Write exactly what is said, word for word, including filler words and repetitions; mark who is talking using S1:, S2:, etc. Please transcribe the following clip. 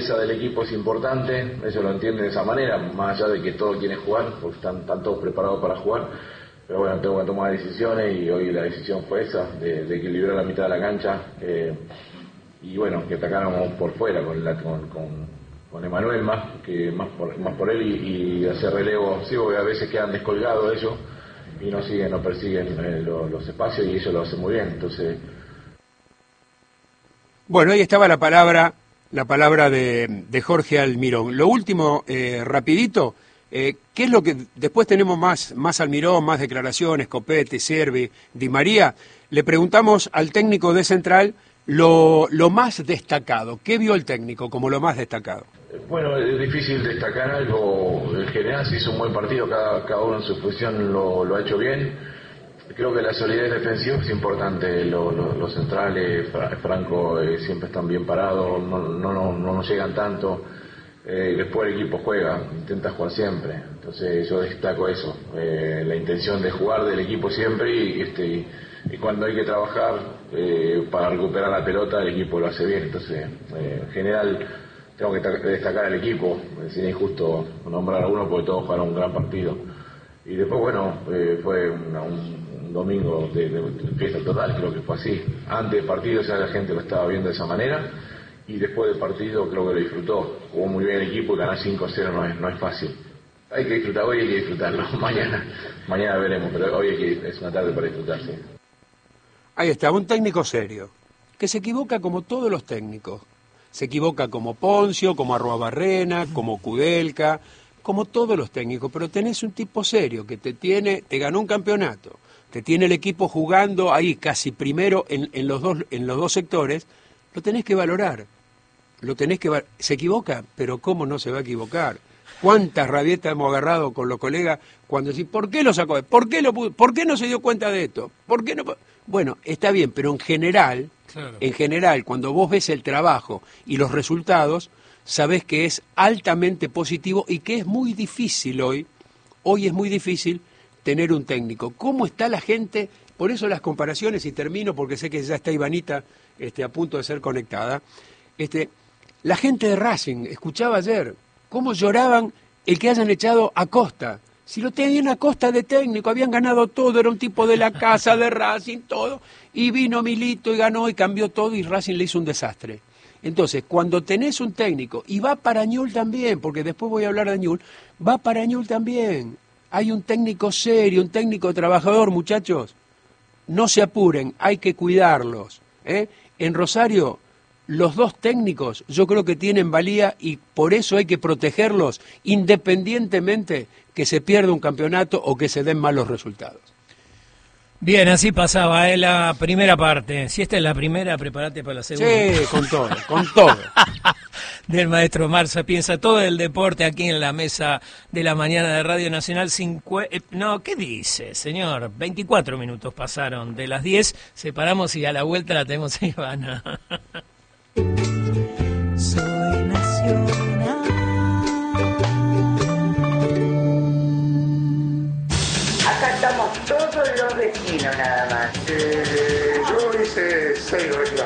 S1: cabeza del equipo es importante, ellos lo entienden de esa manera, más allá de que todos quieren jugar, porque están, están todos preparados para jugar, pero bueno, tengo que tomar decisiones y hoy la decisión fue esa, de, de equilibrar la mitad de la cancha, eh, y bueno, que atacáramos por fuera con la, con, con, con Emanuel más, que más, por, más por él y, y hacer relevo, sí, porque a veces quedan descolgados ellos y no siguen, no persiguen eh, los, los espacios y ellos lo hacen muy bien, entonces...
S2: Bueno, ahí estaba la palabra, la palabra de, de Jorge Almirón. Lo último, eh, rapidito, eh, ¿qué es lo que después tenemos más, más Almirón, más declaraciones, Copete, Servi, Di María? Le preguntamos al técnico de Central lo, lo más destacado. ¿Qué vio el técnico como lo más destacado?
S1: Bueno, es difícil destacar algo. En general se hizo un buen partido, cada, cada uno en su posición lo, lo ha hecho bien. Creo que la solidez defensiva es importante, los, los, los centrales, Franco, eh, siempre están bien parados, no, no, no, no nos llegan tanto, eh, después el equipo juega, intenta jugar siempre, entonces yo destaco eso, eh, la intención de jugar del equipo siempre y, este, y, y cuando hay que trabajar eh, para recuperar la pelota el equipo lo hace bien, entonces eh, en general tengo que destacar al equipo, sería injusto nombrar a uno porque todos jugaron un gran partido. Y después, bueno, eh, fue una, un, un domingo de, de, de fiesta total, creo que fue así. Antes del partido ya la gente lo estaba viendo de esa manera y después del partido creo que lo disfrutó. Jugó muy bien el equipo y ganar cinco a cero no es, no es fácil. Hay que disfrutar, hoy hay que disfrutarlo, mañana mañana veremos, pero hoy hay que, es una tarde para disfrutarse.
S2: Ahí está, un técnico serio, que se equivoca como todos los técnicos. Se equivoca como Poncio, como Arruabarrena, como Kudelka, como todos los técnicos, pero tenés un tipo serio que te tiene, te ganó un campeonato, te tiene el equipo jugando ahí casi primero en, en los dos, en los dos sectores, lo tenés que valorar, lo tenés que val- se equivoca, pero cómo no se va a equivocar. ¿Cuántas rabietas hemos agarrado con los colegas cuando decís, ¿por qué lo sacó? ¿Por qué lo pudo? ¿Por qué no se dio cuenta de esto? ¿Por qué no? Bueno, está bien, pero en general, claro. en general, cuando vos ves el trabajo y los resultados, sabés que es altamente positivo y que es muy difícil hoy, hoy es muy difícil tener un técnico. ¿Cómo está la gente? Por eso las comparaciones, y termino porque sé que ya está Ivanita este, a punto de ser conectada. Este, la gente de Racing, escuchaba ayer, cómo lloraban el que hayan echado a Costa. Si lo tenían a Costa de técnico, habían ganado todo, era un tipo de la casa de Racing, todo, y vino Milito y ganó y cambió todo y Racing le hizo un desastre. Entonces, cuando tenés un técnico, y va para Ñul también, porque después voy a hablar de Ñul, va para Ñul también. Hay un técnico serio, un técnico trabajador, muchachos. No se apuren, hay que cuidarlos. ¿eh? En Rosario, los dos técnicos yo creo que tienen valía y por eso hay que protegerlos, independientemente que se pierda un campeonato o que se den malos resultados.
S3: Bien, así pasaba, ¿eh? La primera parte. Si esta es la primera, prepárate para la segunda.
S2: Sí, con todo, con todo.
S3: Del maestro Marza piensa todo el deporte aquí en la mesa de la mañana de Radio Nacional. Cincu... No, ¿qué dice, señor? veinticuatro minutos pasaron de las diez. Separamos y a la vuelta la tenemos a Ivana. Soy nacional.
S4: Acá estamos todos los vecinos nada más.
S5: Eh, yo hice seis reclamos.